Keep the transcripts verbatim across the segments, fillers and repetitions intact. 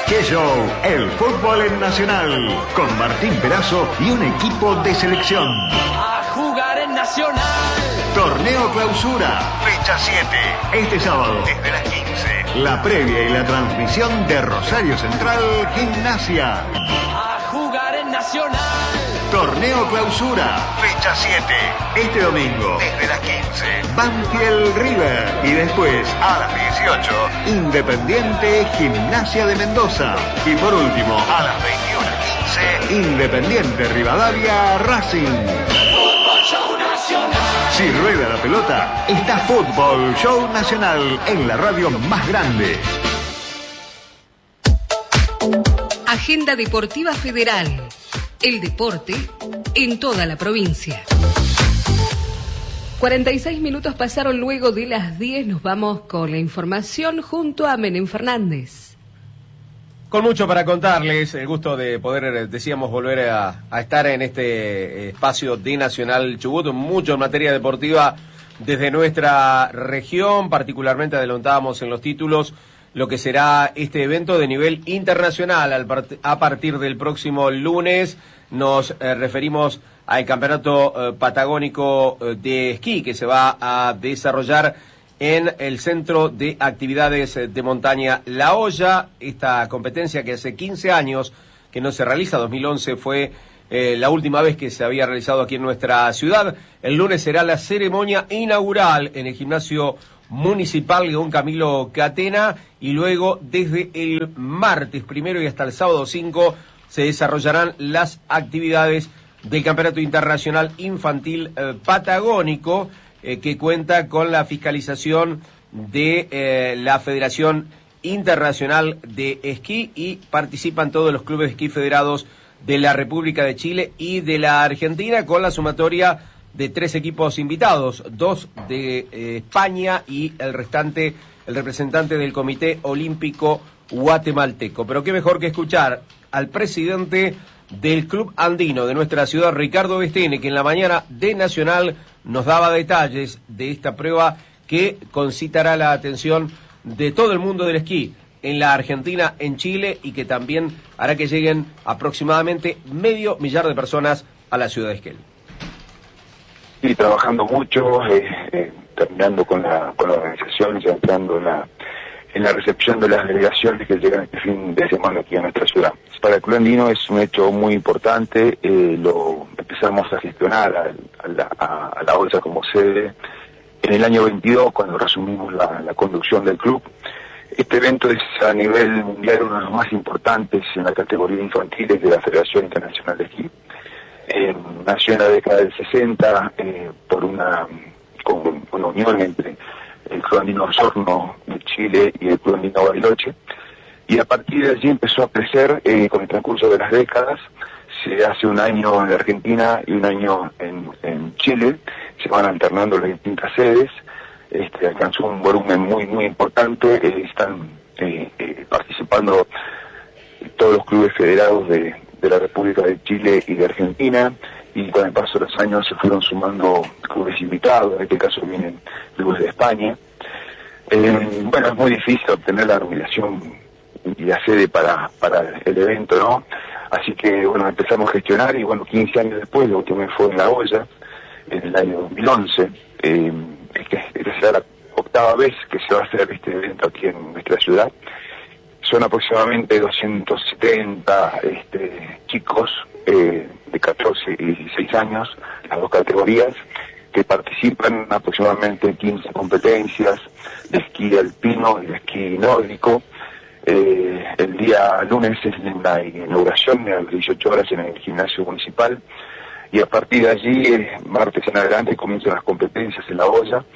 ¡Qué show! El fútbol en Nacional, con Martín Perazo y un equipo de selección. A jugar en Nacional. Torneo Clausura, fecha siete. Este sábado, desde las quince. La previa y la transmisión de Rosario Central Gimnasia. A jugar en Nacional. Torneo Clausura, fecha siete. Este domingo, desde las quince. Banfield River. Y después, a las dieciocho, Independiente Gimnasia de Mendoza. Y por último, a las veintiuno quince, Independiente Rivadavia Racing. Fútbol Show Nacional. Si rueda la pelota, está Fútbol Show Nacional en la radio más grande. Agenda Deportiva Federal. El deporte en toda la provincia. cuarenta y seis minutos pasaron luego de las diez. Nos vamos con la información junto a Menem Fernández. Con mucho para contarles, el gusto de poder, decíamos, volver a, a estar en este espacio de Nacional Chubut, mucho en materia deportiva desde nuestra región, particularmente adelantábamos en los títulos lo que será este evento de nivel internacional al part- a partir del próximo lunes. Nos eh, referimos al Campeonato eh, Patagónico eh, de Esquí que se va a desarrollar en el Centro de Actividades de Montaña La Hoya. Esta competencia que hace quince años que no se realiza, dos mil once fue eh, la última vez que se había realizado aquí en nuestra ciudad. El lunes será la ceremonia inaugural en el Gimnasio Municipal León Camilo Catena y luego desde el martes primero y hasta el sábado cinco se desarrollarán las actividades del Campeonato Internacional Infantil eh, Patagónico eh, que cuenta con la fiscalización de eh, la Federación Internacional de Esquí y participan todos los clubes de esquí federados de la República de Chile y de la Argentina con la sumatoria de tres equipos invitados, dos de eh, España y el restante, el representante del Comité Olímpico Guatemalteco. Pero qué mejor que escuchar al presidente del Club Andino de nuestra ciudad, Ricardo Bestene, que en la mañana de Nacional nos daba detalles de esta prueba que concitará la atención de todo el mundo del esquí en la Argentina, en Chile, y que también hará que lleguen aproximadamente medio millar de personas a la ciudad de Esquel. Sí, trabajando mucho, eh, eh, terminando con la, con la organización, ya entrando en la, en la recepción de las delegaciones que llegan este fin de semana aquí a nuestra ciudad. Para el Club Andino es un hecho muy importante, eh, lo empezamos a gestionar a, a, la, a, a la bolsa como sede en el año veintidós, cuando resumimos la, la conducción del club. Este evento es a nivel mundial uno de los más importantes en la categoría infantiles de la Federación Internacional de Esquí. Eh, nació en la década del sesenta eh, por una, con, una unión entre el Club Andino Osorno de Chile y el Club Andino Bariloche, y a partir de allí empezó a crecer eh, con el transcurso de las décadas. Se hace un año en Argentina y un año en, en Chile, se van alternando las distintas sedes. Este, alcanzó un volumen muy muy importante, eh, están eh, eh, participando todos los clubes federados de, de la República de Chile y de Argentina, y con el paso de los años se fueron sumando clubes invitados, en este caso vienen clubes de España. Eh, bueno, es muy difícil obtener la nominación y la sede para, para el evento, ¿no? Así que, bueno, empezamos a gestionar y, bueno, quince años después, lo último fue en La Hoya, en el año dos mil once. Eh, es que esta será la octava vez que se va a hacer este evento aquí en nuestra ciudad. Son aproximadamente doscientos setenta este, chicos eh, de catorce y dieciséis años, las dos categorías, que participan en aproximadamente quince competencias de esquí alpino y de esquí nórdico. Eh, el día lunes es la inauguración a las dieciocho horas en el gimnasio municipal, y a partir de allí, eh, martes en adelante, comienzan las competencias en La Hoya.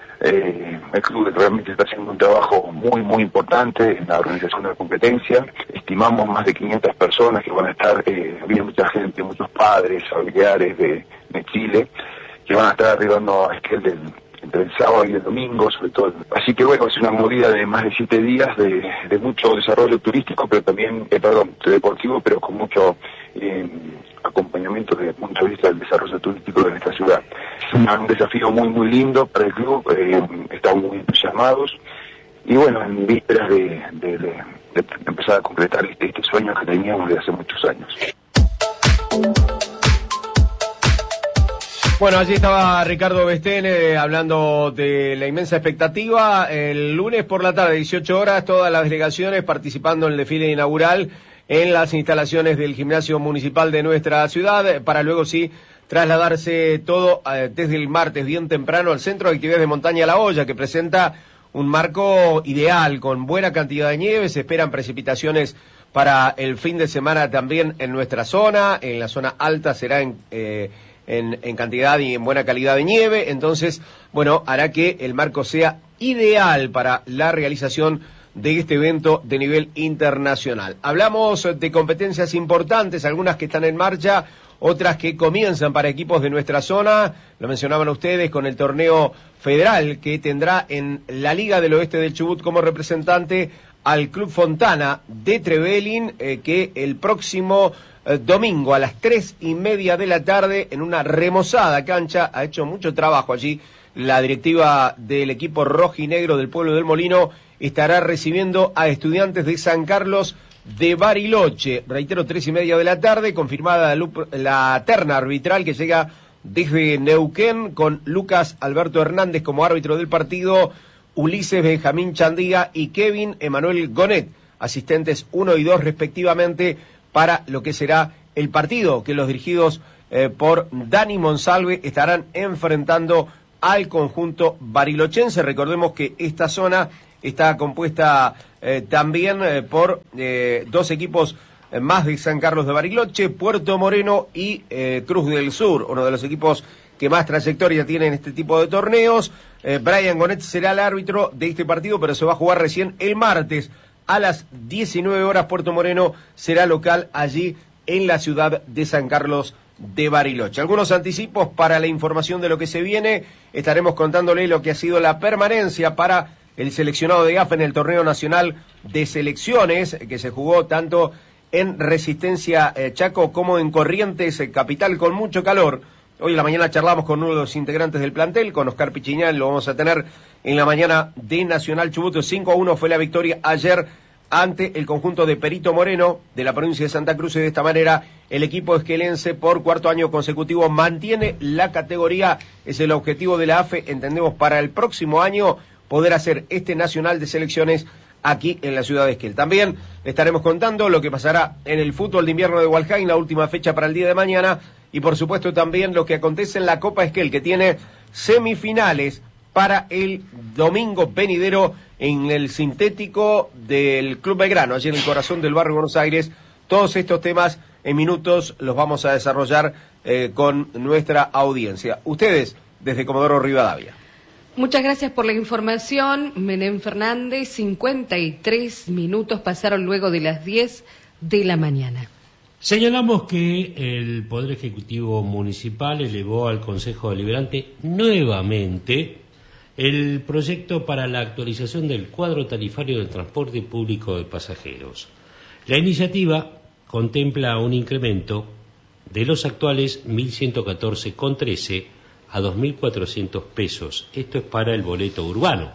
Eh, el club realmente está haciendo un trabajo muy muy importante en la organización de la competencia. Estimamos más de quinientas personas que van a estar, eh, había mucha gente, muchos padres, familiares de, de Chile, que van a estar arribando a Esquel del, entre el sábado y el domingo, sobre todo. Así que bueno, es una movida de más de siete días de, de mucho desarrollo turístico, pero también, eh, perdón, deportivo, pero con mucho eh, acompañamiento desde el punto de vista del desarrollo turístico de nuestra ciudad. Es un, un desafío muy muy lindo para el club, eh, estamos muy entusiasmados, y bueno, en vísperas de, de, de, de empezar a concretar este, este sueño que teníamos desde hace muchos años. Bueno, allí estaba Ricardo Bestén eh, hablando de la inmensa expectativa. El lunes por la tarde, dieciocho horas, todas las delegaciones participando en el desfile inaugural en las instalaciones del gimnasio municipal de nuestra ciudad, para luego sí trasladarse todo eh, desde el martes bien temprano al Centro de Actividades de Montaña La Hoya, que presenta un marco ideal con buena cantidad de nieve. Se esperan precipitaciones para el fin de semana también en nuestra zona. En la zona alta será en... Eh, En, en cantidad y en buena calidad de nieve, entonces, bueno, hará que el marco sea ideal para la realización de este evento de nivel internacional. Hablamos de competencias importantes, algunas que están en marcha, otras que comienzan para equipos de nuestra zona, lo mencionaban ustedes con el torneo federal que tendrá en la Liga del Oeste del Chubut como representante al Club Fontana de Trevelin, eh, que el próximo eh, domingo a las tres y media de la tarde, en una remozada cancha, ha hecho mucho trabajo allí la directiva del equipo rojinegro del pueblo del Molino, estará recibiendo a Estudiantes de San Carlos de Bariloche. Reitero, tres y media de la tarde, confirmada la, la terna arbitral que llega desde Neuquén, con Lucas Alberto Hernández como árbitro del partido, Ulises Benjamín Chandía y Kevin Emanuel Gonet, asistentes uno y dos respectivamente, para lo que será el partido que los dirigidos eh, por Dani Monsalve estarán enfrentando al conjunto barilochense. Recordemos que esta zona está compuesta eh, también eh, por eh, dos equipos eh, más de San Carlos de Bariloche, Puerto Moreno y eh, Cruz del Sur, uno de los equipos que más trayectoria tiene en este tipo de torneos. Eh, Brian Gonet será el árbitro de este partido, pero se va a jugar recién el martes a las diecinueve horas. Puerto Moreno será local allí en la ciudad de San Carlos de Bariloche. Algunos anticipos para la información de lo que se viene. Estaremos contándole lo que ha sido la permanencia para el seleccionado de A F A en el Torneo Nacional de Selecciones, que se jugó tanto en Resistencia eh, Chaco como en Corrientes eh, Capital, con mucho calor. Hoy en la mañana charlamos con uno de los integrantes del plantel, con Oscar Pichiñán, lo vamos a tener en la mañana de Nacional Chubut. cinco a uno fue la victoria ayer ante el conjunto de Perito Moreno de la provincia de Santa Cruz, y de esta manera el equipo esquelense por cuarto año consecutivo mantiene la categoría. Es el objetivo de la A F E, entendemos, para el próximo año poder hacer este Nacional de Selecciones aquí en la ciudad de Esquel. También estaremos contando lo que pasará en el fútbol de invierno de Hualjain, la última fecha para el día de mañana, y por supuesto también lo que acontece en la Copa Esquel, que tiene semifinales para el domingo venidero en el sintético del Club Belgrano, allí en el corazón del barrio Buenos Aires. Todos estos temas en minutos los vamos a desarrollar eh, con nuestra audiencia. Ustedes, desde Comodoro Rivadavia. Muchas gracias por la información, Menem Fernández. cincuenta y tres minutos pasaron luego de las diez de la mañana. Señalamos que el Poder Ejecutivo Municipal elevó al Consejo Deliberante nuevamente el proyecto para la actualización del cuadro tarifario del transporte público de pasajeros. La iniciativa contempla un incremento de los actuales mil ciento catorce con trece a dos mil cuatrocientos pesos. Esto es para el boleto urbano.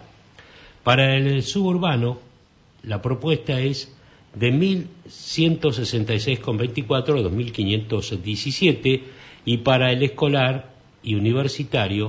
Para el suburbano, la propuesta es de mil ciento sesenta y seis con veinticuatro a dos mil quinientos diecisiete, y para el escolar y universitario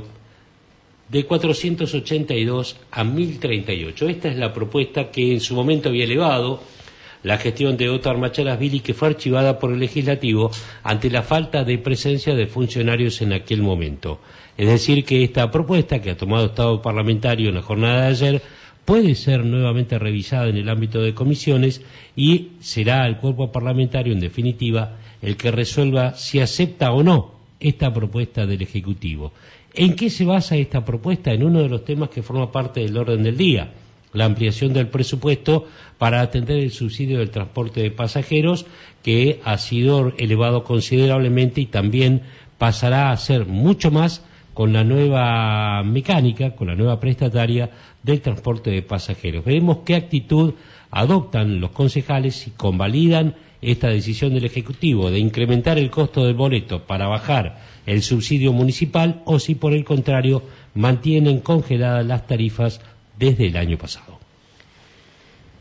de cuatrocientos ochenta y dos a mil treinta y ocho. Esta es la propuesta que en su momento había elevado la gestión de Otar Macharasvili, que fue archivada por el Legislativo ante la falta de presencia de funcionarios en aquel momento. Es decir, que esta propuesta, que ha tomado estado parlamentario en la jornada de ayer, puede ser nuevamente revisada en el ámbito de comisiones, y será el cuerpo parlamentario, en definitiva, el que resuelva si acepta o no esta propuesta del Ejecutivo. ¿En qué se basa esta propuesta? En uno de los temas que forma parte del orden del día, la ampliación del presupuesto para atender el subsidio del transporte de pasajeros, que ha sido elevado considerablemente y también pasará a ser mucho más con la nueva mecánica, con la nueva prestataria del transporte de pasajeros. Veremos qué actitud adoptan los concejales, y convalidan esta decisión del Ejecutivo de incrementar el costo del boleto para bajar el subsidio municipal, o si por el contrario mantienen congeladas las tarifas desde el año pasado.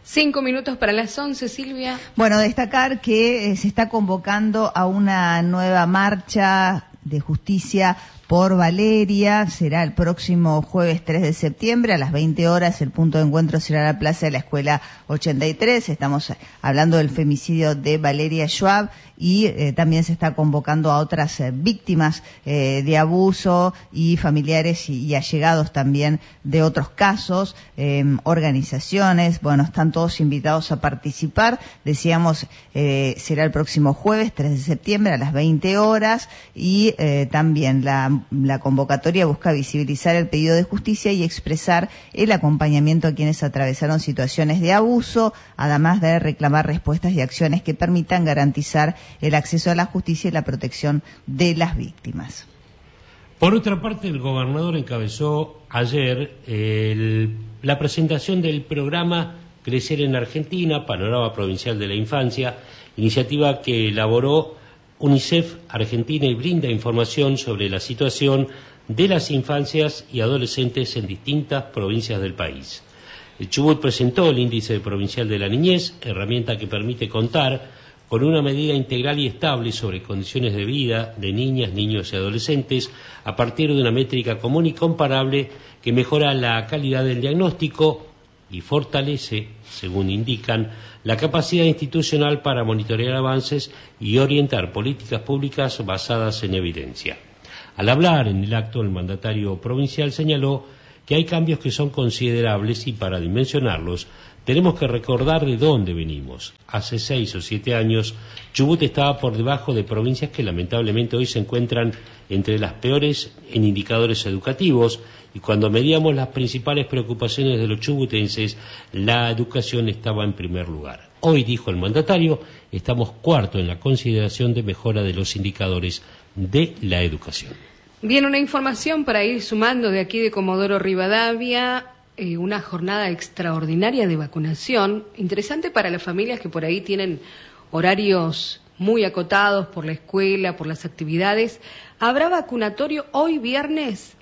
Cinco minutos para las once, Silvia. Bueno, destacar que eh, se está convocando a una nueva marcha de justicia por Valeria. Será el próximo jueves tres de septiembre a las veinte horas. El punto de encuentro será la plaza de la Escuela ochenta y tres. Estamos hablando del femicidio de Valeria Schwab y eh, también se está convocando a otras eh, víctimas eh, de abuso y familiares y, y allegados también de otros casos, eh, organizaciones. Bueno, están todos invitados a participar. Decíamos, eh, será el próximo jueves tres de septiembre a las veinte horas y eh, también la La convocatoria busca visibilizar el pedido de justicia y expresar el acompañamiento a quienes atravesaron situaciones de abuso, además de reclamar respuestas y acciones que permitan garantizar el acceso a la justicia y la protección de las víctimas. Por otra parte, el gobernador encabezó ayer el, la presentación del programa Crecer en Argentina, Panorama Provincial de la Infancia, iniciativa que elaboró UNICEF Argentina y brinda información sobre la situación de las infancias y adolescentes en distintas provincias del país. El Chubut presentó el Índice Provincial de la Niñez, herramienta que permite contar con una medida integral y estable sobre condiciones de vida de niñas, niños y adolescentes a partir de una métrica común y comparable que mejora la calidad del diagnóstico y fortalece, según indican, la capacidad institucional para monitorear avances y orientar políticas públicas basadas en evidencia. Al hablar en el acto, el mandatario provincial señaló que hay cambios que son considerables y para dimensionarlos tenemos que recordar de dónde venimos. Hace seis o siete años, Chubut estaba por debajo de provincias que lamentablemente hoy se encuentran entre las peores en indicadores educativos, y cuando medíamos las principales preocupaciones de los chubutenses, la educación estaba en primer lugar. Hoy, dijo el mandatario, estamos cuarto en la consideración de mejora de los indicadores de la educación. Bien, una información para ir sumando de aquí de Comodoro Rivadavia, eh, una jornada extraordinaria de vacunación, interesante para las familias que por ahí tienen horarios muy acotados por la escuela, por las actividades. Habrá vacunatorio hoy viernes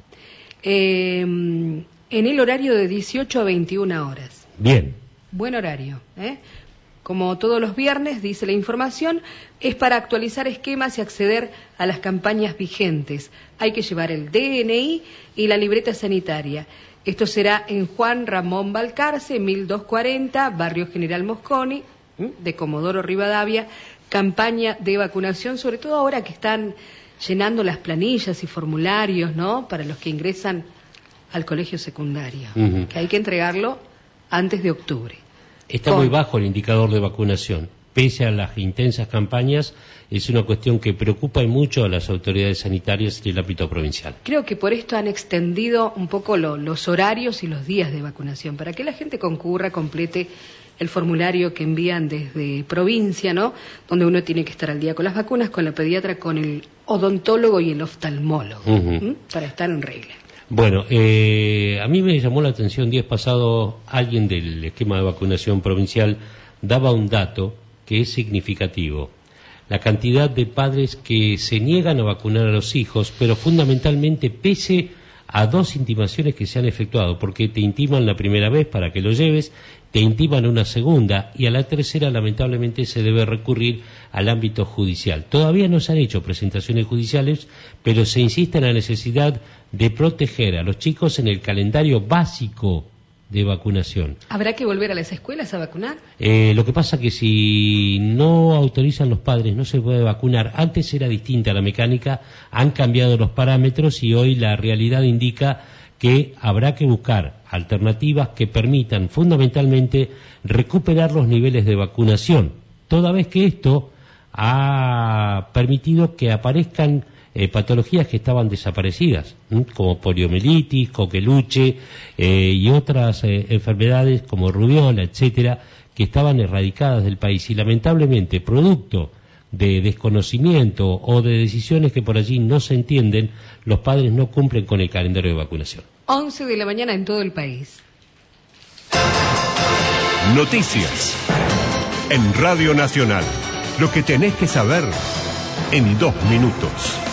eh, en el horario de dieciocho a veintiuna horas. Bien. Buen horario, ¿eh? Como todos los viernes, dice la información, es para actualizar esquemas y acceder a las campañas vigentes. Hay que llevar el D N I y la libreta sanitaria. Esto será en Juan Ramón Balcarce, mil doscientos cuarenta, Barrio General Mosconi, de Comodoro Rivadavia. Campaña de vacunación, sobre todo ahora que están llenando las planillas y formularios, ¿no?, para los que ingresan al colegio secundario, uh-huh. que hay que entregarlo antes de octubre. Está Con... muy bajo el indicador de vacunación. Pese a las intensas campañas, es una cuestión que preocupa y mucho a las autoridades sanitarias del ámbito provincial. Creo que por esto han extendido un poco lo, los horarios y los días de vacunación, para que la gente concurra, complete el formulario que envían desde provincia, ¿no?, donde uno tiene que estar al día con las vacunas, con la pediatra, con el odontólogo y el oftalmólogo, uh-huh. para estar en regla. Bueno, eh, a mí me llamó la atención, días pasados, alguien del esquema de vacunación provincial daba un dato que es significativo. La cantidad de padres que se niegan a vacunar a los hijos, pero fundamentalmente pese a dos intimaciones que se han efectuado, porque te intiman la primera vez para que lo lleves, te intiman una segunda y a la tercera lamentablemente se debe recurrir al ámbito judicial. Todavía no se han hecho presentaciones judiciales, pero se insiste en la necesidad de proteger a los chicos en el calendario básico de vacunación. ¿Habrá que volver a las escuelas a vacunar? Eh, lo que pasa que si no autorizan los padres no se puede vacunar. Antes era distinta la mecánica, han cambiado los parámetros y hoy la realidad indica que habrá que buscar alternativas que permitan fundamentalmente recuperar los niveles de vacunación, toda vez que esto ha permitido que aparezcan eh, patologías que estaban desaparecidas, ¿m? como poliomielitis, coqueluche eh, y otras eh, enfermedades como rubiola, etcétera, que estaban erradicadas del país y lamentablemente producto de desconocimiento o de decisiones que por allí no se entienden, los padres no cumplen con el calendario de vacunación. once de la mañana en todo el país. Noticias en Radio Nacional. Lo que tenés que saber en dos minutos.